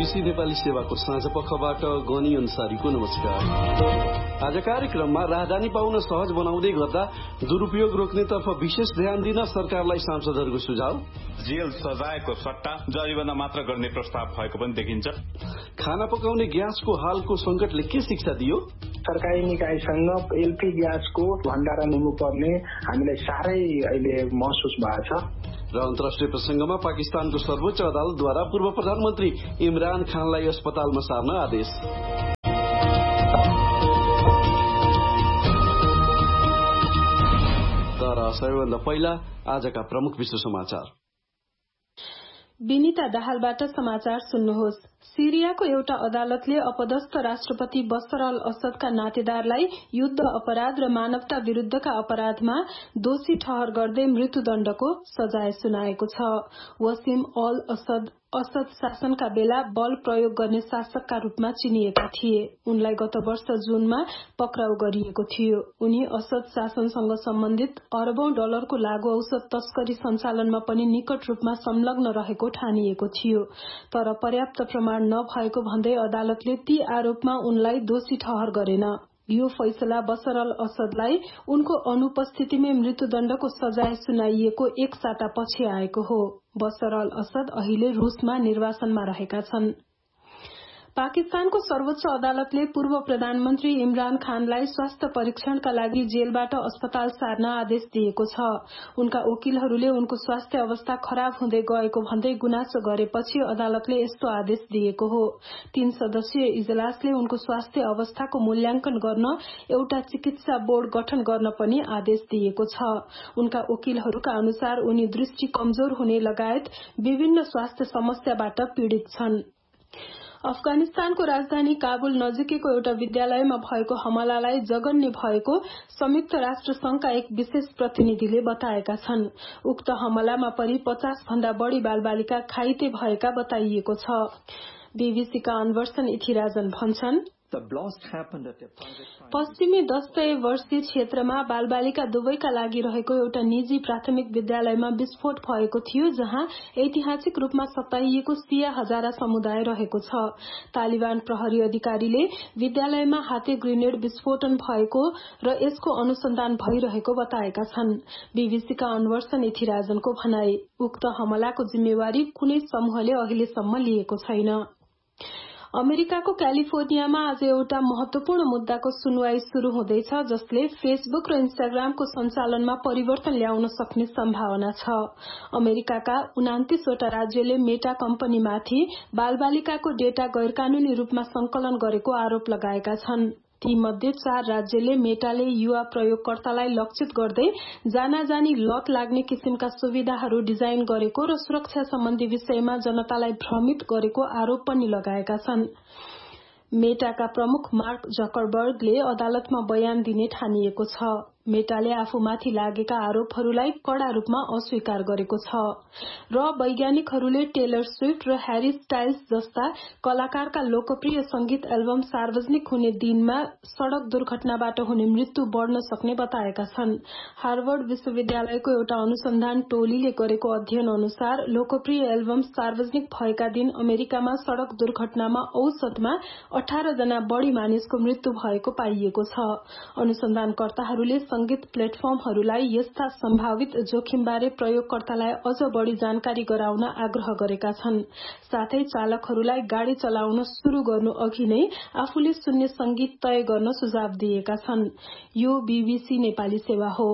BBC Nepali सेवाको साँझ पखबाट गनी अन्सारीको नमस्कार। आज कार्यक्रममा राहदानी पाउन सहज बनाउँदै गर्दा दुरुपयोग रोक्नेतर्फ विशेष ध्यान दिन सरकारलाई सांसदहरूको सुझाव, जेल सजायको सट्टा जरिवाना मात्र गर्ने प्रस्ताव भएको पनि देखिन्छ। खाना पकाउने ग्यासको हालको संकटले के शिक्षा दियो? सरकारी निकायसँग एलपी ग्यासको भण्डारण हुनुपर्ने हामीलाई साह्रै अहिले महसुस भएको छ। र अन्तर्राष्ट्रिय प्रसंगमा पाकिस्तानको सर्वोच्च अदालतद्वारा पूर्व प्रधानमन्त्री इमरान खानलाई अस्पतालमा सार्न आदेश। तर सबैभन्दा पहिला आजका प्रमुख विश्व समाचार। विनिता दाहालबाट समाचार सुन्नुहोस्। सिरियाको एउटा अदालतले अपदस्थ राष्ट्रपति बशर अल असदका नातेदारलाई युद्ध अपराध र मानवता विरूद्धका अपराधमा दोषी ठहर गर्दै मृत्युदण्डको सजाय सुनाएको छ। वसिम अल असद शासनका बेला बल प्रयोग गर्ने शासकका रूपमा चिनिएका थिए। उनलाई गत वर्ष जुनमा पक्राउ गरिएको थियो। उनी असद शासनसँग सम्बन्धित अरबौं डलरको लागू औषध तस्करी सञ्चालनमा पनि निकट रूपमा संलग्न रहेको ठानिएको थियो। तर पर्याप्त प्रमाण नभएको भन्दै अदालतले ती आरोपमा उनलाई दोषी ठहर गरेन। यो फैसला बशर अल असदलाई उनको अनुपस्थितिमै मृत्युदण्डको सजाय सुनाइएको एक साता पछि आएको हो। बशर अल असद अहिले रूसमा निर्वासनमा रहेका छन्। पाकिस्तानको सर्वोच्च अदालतले पूर्व प्रधानमन्त्री इमरान खानलाई स्वास्थ्य परीक्षणका लागि जेलबाट अस्पताल सार्न आदेश दिएको छ। उनका वकिलहरूले उनको स्वास्थ्य अवस्था खराब हुँदै गएको भन्दै गुनासो गरेपछि अदालतले यस्तो आदेश दिएको हो। 3 सदस्यीय इजलासले उनको स्वास्थ्य अवस्थाको मूल्याङ्कन गर्न एउटा चिकित्सा बोर्ड गठन गर्न पनि आदेश दिएको छ। उनका वकिलहरूका अनुसार उनी दृष्टि कमजोर हुने लगायत विभिन्न स्वास्थ्य समस्याबाट पीड़ित छन्। अफगानिस्तानको राजधानी काबुल नजिकैको एउटा विद्यालयमा भएको हमलालाई जघन्य भएको संयुक्त राष्ट्र संघका एक विशेष प्रतिनिधिले बताएका छन्। उक्त हमलामा परि 50 भन्दा बढ़ी बालबालिका घाइते भएका बताइएको छ। बीबीसीका अनवर्सन इथिराजन भन्छन्, पश्चिमी दस्तऐवर्षी क्षेत्रमा बालबालिका दुवैका लागि रहेको एउटा निजी प्राथमिक विद्यालयमा विस्फोट भएको थियो, जहाँ ऐतिहासिक रूपमा सताइएको सिया हजारा समुदाय रहेको छ। तालिबान प्रहरी अधिकारीले विद्यालयमा हाते ग्रेनेड विस्फोटन भएको र यसको अनुसन्धान भइरहेको बताएका छन्। बीबीसीका अनवर्सन इथिराजनको भनाई, उक्त हमलाको जिम्मेवारी कुनै समूहले अहिलेसम्म लिएको छैन। अमेरिकाको क्यालिफोर्नियामा आज एउटा महत्वपूर्ण मुद्दाको सुनवाई शुरू हुँदैछ, जसले फेसबुक र इन्स्टाग्रामको सञ्चालनमा परिवर्तन ल्याउन सक्ने सम्भावना छ। अमेरिकाका 29 वटा राज्यले मेटा कम्पनीमाथि बालबालिकाको डेटा गैरकानूनी रूपमा संकलन गरेको आरोप लगाएका छन्। ती मध्ये 4 राज्यले मेटाले युवा प्रयोगकर्तालाई लक्षित गर्दै जानाजानी लत लाग्ने किसिमका सुविधाहरू डिजाइन गरेको र सुरक्षा सम्बन्धी विषयमा जनतालाई भ्रमित गरेको आरोप पनि लगाएका छन्। मेटाका प्रमुख मार्क जकरबर्गले अदालतमा बयान दिने ठानिएको छ। मेटाले आफूमाथि लागेका आरोपहरूलाई कड़ा रूपमा अस्वीकार गरेको छ र वैज्ञानिकहरूले टेलर स्विफ्ट र हैरी स्टाइल्स जस्ता कलाकारका लोकप्रिय संगीत एल्बम सार्वजनिक हुने दिनमा सड़क दुर्घटनाबाट हुने मृत्यु बढ़न सक्ने बताएका छन्। हार्वर्ड विश्वविद्यालयको एउटा अनुसन्धान टोलीले गरेको अध्ययन अनुसार लोकप्रिय एल्बम सार्वजनिक भएका दिन अमेरिकामा सड़क दुर्घटनामा औसतमा 18 जना बढ़ी मानिसको मृत्यु भएको पाइएको छ। अनुसन्धानकर्ताहरूले संगीत प्लेटफर्महरूलाई यस्ता सम्भावित जोखिमबारे प्रयोगकर्तालाई अझ बढ़ी जानकारी गराउन आग्रह गरेका छन्। साथै चालकहरूलाई गाड़ी चलाउन शुरू गर्नु अघि नै आफूले सुन्ने संगीत तय गर्न सुझाव दिएका छन्। यो बीबीसी नेपाली सेवा हो।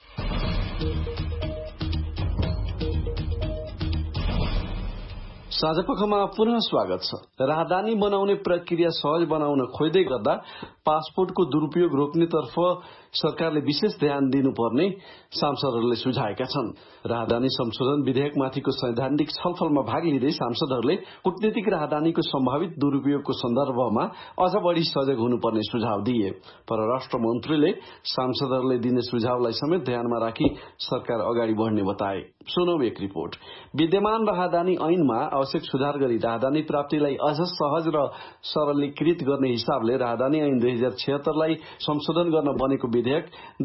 साँझपखमा पुनः स्वागत छ। राहदानी बनाउने प्रक्रिया सहज बनाउन खोज्दै गर्दा पासपोर्टको दुरूपयोग रोक्नेतर्फ सरकारले विशेष ध्यान दिनुपर्ने सांसदहरूले सुझाएका छन्। राहदानी संशोधन विधेयकमाथिको सैद्धान्तिक छलफलमा भाग लिँदै सांसदहरूले कूटनीतिक राहदानीको सम्भावित दुरूपयोगको सन्दर्भमा अझ बढ़ी सजग हुनुपर्ने सुझाव दिए। परराष्ट्र मन्त्रीले सांसदहरूले दिने सुझावलाई समेत ध्यानमा राखी सरकार अगाडि बढ़ने बताए। सुनौ एक रिपोर्ट। विद्यमान राहदानी ऐनमा आवश्यक सुधार गरी राहदानी प्राप्तिलाई अझ सहज र सरलीकृत गर्ने हिसाबले राहदानी ऐन 2076 लाई संशोधन गर्न बनेको विधेयक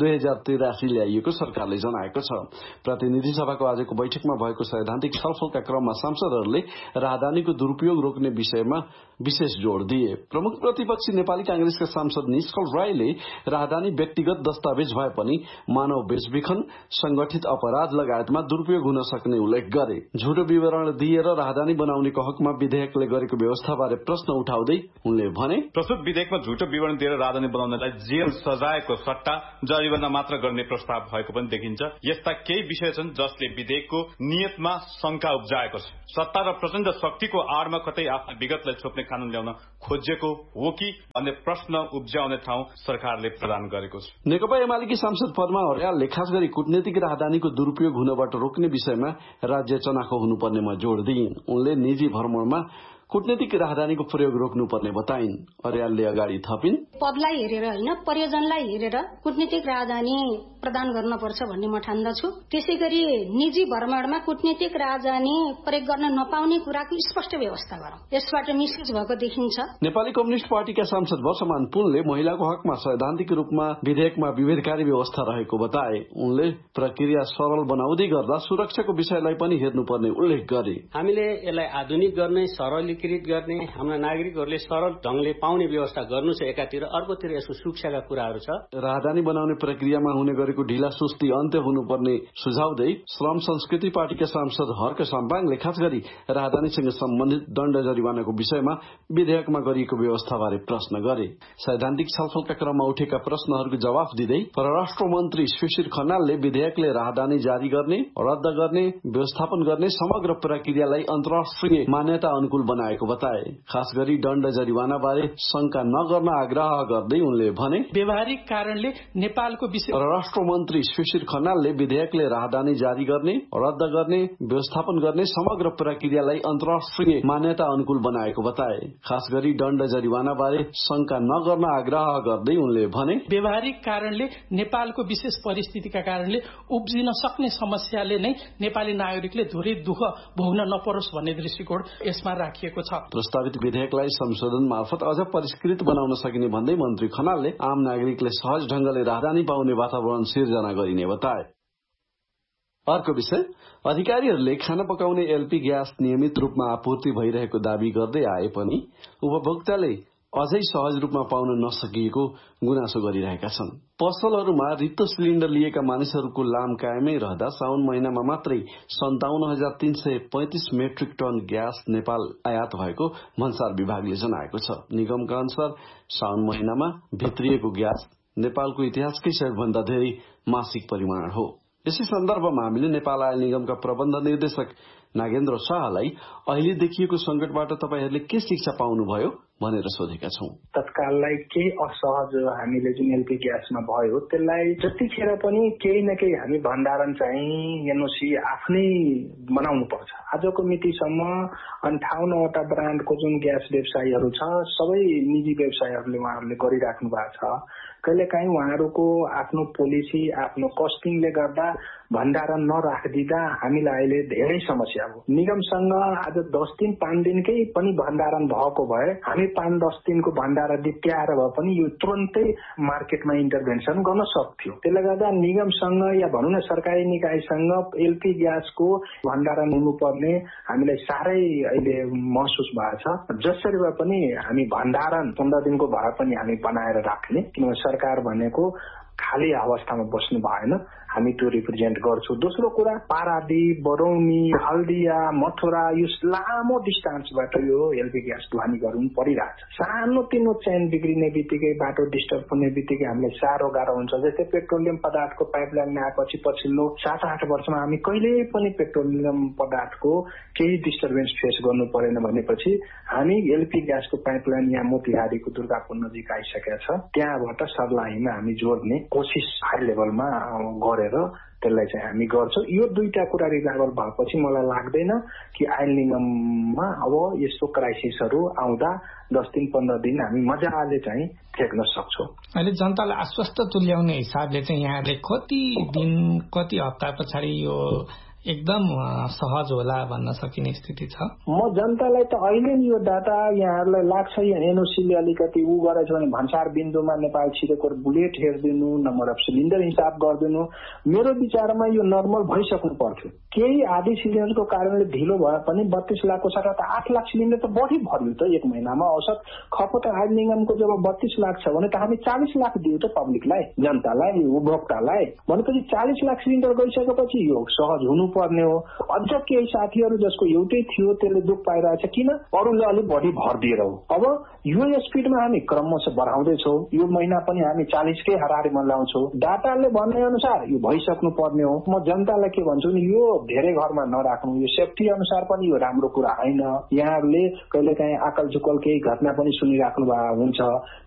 2083 ल्याइएको सरकारले जनाएको छ। प्रतिनिधि सभाको आजको बैठकमा भएको सैद्धान्तिक छलफलका क्रममा सांसदहरूले राहदानीको दुरूपयोग रोक्ने विषयमा विशेष जोड़ दिए। प्रमुख प्रतिपक्षी नेपाली कांग्रेसका सांसद निष्कल राईले राहदानी व्यक्तिगत दस्तावेज भए पनि मानव बेचबिखन, संगठित अपराध लगायतमा दुरूपयोग हुन सक्ने उल्लेख गरे। झुटो विवरण दिएर राहदानी बनाउनेको हकमा विधेयकले गरेको व्यवस्थाबारे प्रश्न उठाउँदै उनले भने, प्रस्तुत विधेयकमा झुटो विवरण दिएर राहदानी बनाउनलाई जेल सजायको सट्टा जरिवाना मात्र गर्ने प्रस्ताव भएको पनि देखिन्छ। यस्ता केही विषय छन् जसले विधेयकको नियतमा शंका उब्जाएको छ। सत्ता र प्रचण्ड शक्तिको आडमा कतै आफ्ना विगतलाई छोप्ने कानून ल्याउन खोजेको हो कि भन्ने प्रश्न उब्जाउने ठाउँ सरकारले प्रदान गरेको छ। नेकपा एमालेकी सांसद पद्मा अर्यालले खास गरी कूटनीतिक राहदानीको दुरूपयोग हुनबाट रोक्ने विषयमा राज्य चनाखो हुनुपर्नेमा जोड़ दिइन्। उनले निजी भ्रमणमा कूटनीतिक राहदानीको प्रयोग रोक्नुपर्ने बताइन्। अर्यालले अगाडि थपिन्, पदलाई हेरेर होइन, प्रयोजनलाई हेरेर कूटनीतिक राहदानी प्रदान गर्नुपर्छ भन्ने म ठान्दछु। त्यसै गरी निजी भ्रमणमा कूटनीतिक राहदानी प्रयोग गर्न नपाउने कुराको स्पष्ट व्यवस्था गरौं। यसबाट मिसयुज भएको देखिन्छ। नेपाली कम्युनिष्ट पार्टीका सांसद वर्षमान पुनले महिलाको हकमा सैद्धान्तिक रूपमा विधेयकमा विभेदकारी व्यवस्था रहेको बताए। उनले प्रक्रिया सरल बनाउँदै गर्दा सुरक्षाको विषयलाई पनि हेर्नुपर्ने उल्लेख गरे। हामीले यसलाई आधुनिक गर्ने, सरलीकृत गर्ने, हाम्रा नागरिकहरूले सरल ढंगले पाउने व्यवस्था गर्नु छ एकातिर, अर्कोतिर यसको सुरक्षाका कुराहरू छ। राहदानी बनाउने प्रक्रियामा हुने गरेको ढिला सुस्ती अन्त्य हुनुपर्ने सुझाउँदै श्रम संस्कृति पार्टीका सांसद हर्क साम्पाङले खास गरी राहदानीसँग सम्बन्धित दण्ड जरिवानाको विषयमा विधेयकमा गरिएको व्यवस्थाबारे प्रश्न गरे। सैद्धान्तिक छलफलका क्रममा उठेका प्रश्नहरूको जवाफ दिँदै परराष्ट्र मन्त्री सुशील खनालले विधेयकले राहदानी जारी गर्ने, रद्द गर्ने, व्यवस्थापन गर्ने समग्र प्रक्रियालाई अन्तर्राष्ट्रिय मान्यता अनुकूल बनाएको बताए। खास गरी दण्ड जरिवाना बारे शंका नगर्न आग्रह गर्दै उनले भने, व्यवहारिक कारणले नेपालको विषय परराष्ट्र मन्त्री सुशील खनालले विधेयकले राहदानी जारी गर्ने, रद्द गर्ने, व्यवस्थापन गर्ने समग्र प्रक्रियालाई अन्तर्राष्ट्रिय मान्यता अनुकूल बनाएको बताए। खास गरी दण्ड जरिवाना बारे शंका नगर्न आग्रह गर्दै उनले भने, व्यवहारिक कारणले नेपालको विशेष परिस्थितिका कारणले उब्जिन सक्ने समस्याले नै नेपाली नागरिकले धेरै दुःख भोग्न नपरोस् भन्ने दृष्टिकोण यसमा राखिएको छ। प्रस्तावित विधेयकलाई संशोधन मार्फत अझ परिष्कृत बनाउन सकिने भन्दै मन्त्री खनालले आम नागरिकले सहज ढंगले राहदानी पाउने वातावरण सिर्जना गरिने बताए। अर्को विषय, अधिकारीहरूले खाना पकाउने एलपी ग्यास नियमित रूपमा आपूर्ति भइरहेको दावी गर्दै आए पनि उपभोक्ताले अझै सहज रूपमा पाउन नसकिएको गुनासो गरिरहेका छन्। पसलहरूमा रित्तो सिलिण्डर लिएका मानिसहरूको लाम कायमै रहँदा साउन महिनामा मात्रै 57,335 मेट्रिक टन ग्यास नेपाल आयात भएको भन्सार विभागले जनाएको छ। निगमका अनुसार साउन महिनामा भित्रिएको ग्यास नेपालको इतिहासकै सबैभन्दा धेरै मासिक परिमाण हो। यसै सन्दर्भमा हामीले नेपाल आयल निगमका प्रबन्ध निर्देशक नागेन्द्र शाहलाई अहिले देखिएको संकटबाट तपाईहरूले के शिक्षा पाउनुभयो भनेर सोधेका छौं। तत्काललाई केही असहज हामीले जुन एलपी ग्यासमा भयो त्यसलाई जतिखेर पनि केही न केही हामी भण्डारण चाहिँ एनओसी आफ्नै बनाउनु पर्छ। आजको मितिसम्म 58वटा ब्रान्डको जुन ग्यास व्यवसायीहरू छ सबै निजी व्यवसायीहरूले उहाँहरूले गरिराख्नु भएको छ। कहिलेकाहीँ उहाँहरूको आफ्नो पोलिसी, आफ्नो कस्टिङले गर्दा भण्डारण नराखिदिँदा हामीलाई अहिले धेरै समस्या हो। निगमसँग आज 10 दिन 5 दिनकै पनि भण्डारण भएको भए हामी 5-10 दिनको भण्डारण दित्याएर भए पनि यो तुरन्तै मार्केटमा इन्टरभेन्सन गर्न सक्थ्यो। त्यसले गर्दा निगमसँग या भनौँ न सरकारी निकायसँग एलपी ग्यासको भण्डारण हुनुपर्ने हामीलाई साह्रै अहिले महसुस भएको छ। जसरी भए पनि हामी भण्डारण 15 दिनको भए पनि हामी बनाएर राख्ने, किनभने सरकार भनेको खाली अवस्थामा बस्नु भएन, हामी त्यो रिप्रेजेन्ट गर्छौँ। दोस्रो कुरा, पारादीप, बरौनी, हल्दिया, मथुरा यो लामो डिस्टेन्सबाट यो एलपी ग्यास ढुवानी गर्नु परिरहेछ। सानो तिनो चेन बिग्रिने बित्तिकै, बाटो डिस्टर्ब हुने बित्तिकै हामीलाई साह्रो गाह्रो हुन्छ। जस्तै पेट्रोलियम पदार्थको पाइपलाइन आएपछि पछिल्लो 7-8 वर्षमा हामी कहिल्यै पनि पेट्रोलियम पदार्थको केही डिस्टर्बेन्स फेस गर्नु परेन भनेपछि हामी एलपी ग्यासको पाइपलाइन यहाँ मोतिहारीको दुर्गापुर नजिक आइसकेका छ। त्यहाँबाट सर्लाहीमा हामी जोड्ने कोसिस हाई लेभलमा गरेर त्यसलाई चाहिँ हामी गर्छौँ। यो दुईटा कुरा रिजार्भल भएपछि मलाई लाग्दैन कि आयल निगममा अब यस्तो क्राइसिसहरू आउँदा 10 दिन 15 दिन हामी मजाले चाहिँ फेक्न सक्छौँ। अहिले जनतालाई आश्वस्त तुल्याउने हिसाबले चाहिँ यहाँले कति दिन, कति हप्ता पछाडि यो एकदम सहज होला भन्न सकिने स्थिति छ। म जनतालाई त अहिले नि यो डाटा यहाँहरूलाई लाग्छ एनओसीले अलिकति उ गरेछ भने भन्सार बिन्दुमा नेपाल छिरेको बुलेट हेरिदिनु, नम्बर अफ सिलिन्डर हिसाब गरिदिनु, मेरो विचारमा यो नर्मल भइसक्नु पर्थ्यो। केही आधी सिलिन्डरको कारणले ढिलो भए पनि 32 लाखको सट्टा त 8 लाख सिलिन्डर त बढी भर्यो त एक महिनामा। औसत खपत आय निगमको जब 32 लाख छ भने त हामी 40 लाख दियो त पब्लिकलाई, जनतालाई, उपभोक्तालाई। भनेपछि 40 लाख सिलिन्डर गइसकेपछि यो सहज हुनुपर्ने हो। अझ केही साथीहरू जसको एउटै थियो त्यसले दुख पाइरहेछ, किन अरूले अलिक बढी भर दिएर हो। अब यो स्पिडमा हामी क्रमशः बढाउँदैछौँ, यो महिना पनि हामी 40 कै हाराहारीमा ल्याउँछौँ। डाटाले भन्ने अनुसार यो भइसक्नु पर्ने हो। म जनतालाई के भन्छु नि, यो धेरै घरमा नराख्नु, यो सेफ्टी अनुसार पनि यो राम्रो कुरा होइन। यहाँहरूले कहिलेकाहीँ आकल झुकल केही घटना पनि सुनिराख्नु भएको हुन्छ।